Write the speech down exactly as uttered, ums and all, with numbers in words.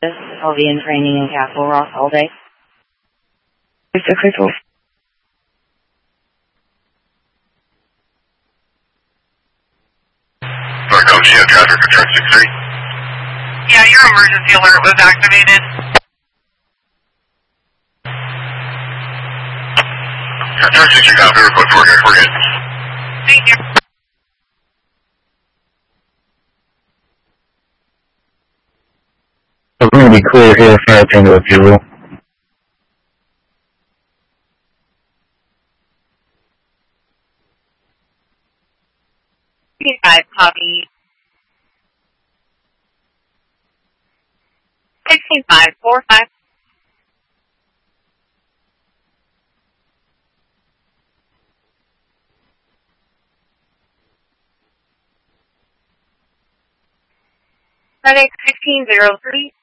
I'll be in training in Castle Rock all day. It's a crystal. Marco, do you have traffic for turn six three? Yeah, your emergency alert was activated. Yeah, turn six three, copy, report for good, we're good. Thank you. We're going to be clear here, Fire Tango, if you will. Five copy. Sixteen five four five. FedEx fifteen zero three.